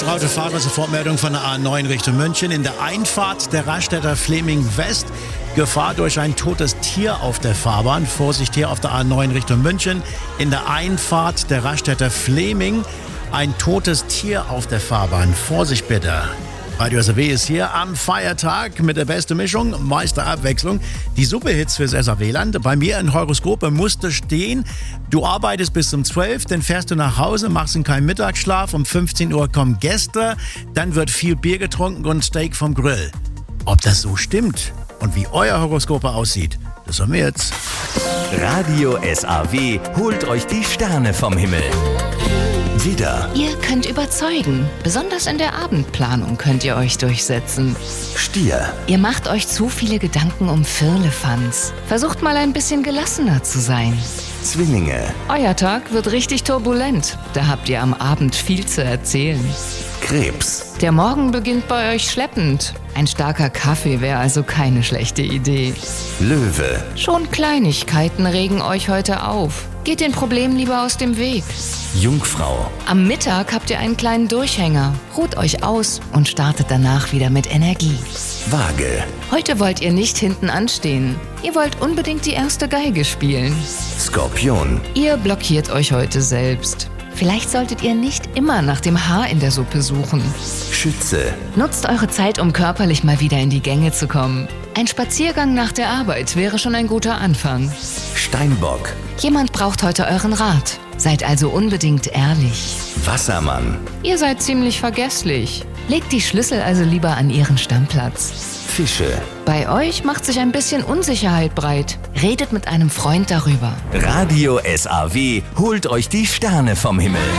Autofahrer, Sofortmeldung von der A9 Richtung München. In der Einfahrt der Raststätter Fleming West. Gefahr durch ein totes Tier auf der Fahrbahn. Vorsicht hier auf der A9 Richtung München. In der Einfahrt der Raststätter Fleming. Ein totes Tier auf der Fahrbahn. Vorsicht bitte. Radio SAW ist hier am Feiertag mit der besten Mischung, meiste Abwechslung. Die Superhits fürs SAW-Land. Bei mir in Horoskope musste stehen, du arbeitest bis um 12, dann fährst du nach Hause, machst keinen Mittagsschlaf, um 15 Uhr kommen Gäste, dann wird viel Bier getrunken und Steak vom Grill. Ob das so stimmt und wie euer Horoskope aussieht, das hören wir jetzt. Radio SAW holt euch die Sterne vom Himmel. Widder, Ihr könnt überzeugen. Besonders in der Abendplanung könnt ihr euch durchsetzen. Stier, Ihr macht euch zu viele Gedanken um Firlefanz. Versucht mal ein bisschen gelassener zu sein. Zwillinge, Euer Tag wird richtig turbulent. Da habt ihr am Abend viel zu erzählen. Krebs, Der Morgen beginnt bei euch schleppend. Ein starker Kaffee wäre also keine schlechte Idee. Löwe, Schon Kleinigkeiten regen euch heute auf. Geht den Problemen lieber aus dem Weg. Jungfrau, Am Mittag habt ihr einen kleinen Durchhänger. Ruht euch aus und startet danach wieder mit Energie. Waage, Heute wollt ihr nicht hinten anstehen. Ihr wollt unbedingt die erste Geige spielen. Skorpion, Ihr blockiert euch heute selbst. Vielleicht solltet ihr nicht immer nach dem Haar in der Suppe suchen. Schütze, Nutzt eure Zeit, um körperlich mal wieder in die Gänge zu kommen. Ein Spaziergang nach der Arbeit wäre schon ein guter Anfang. Steinbock, Jemand braucht heute euren Rat. Seid also unbedingt ehrlich. Wassermann, Ihr seid ziemlich vergesslich. Legt die Schlüssel also lieber an ihren Stammplatz. Fische. Bei euch macht sich ein bisschen Unsicherheit breit. Redet mit einem Freund darüber. Radio SAW holt euch die Sterne vom Himmel.